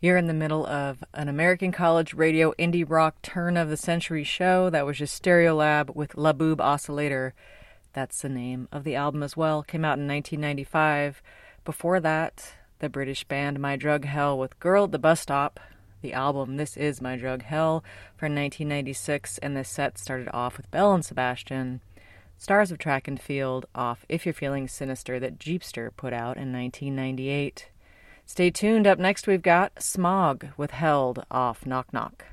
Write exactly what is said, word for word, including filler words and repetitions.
You're in the middle of an American college radio indie rock turn of the century show. That was just Stereolab with La Boob Oscillator. That's the name of the album as well. Came out in nineteen ninety-five. Before that, the British band My Drug Hell with Girl at the Bus Stop. The album This Is My Drug Hell from nineteen ninety-six. And this set started off with Belle and Sebastian. Stars of Track and Field off If You're Feeling Sinister that Jeepster put out in nineteen ninety-eight. Stay tuned. Up next we've got Smog with Held off Knock Knock.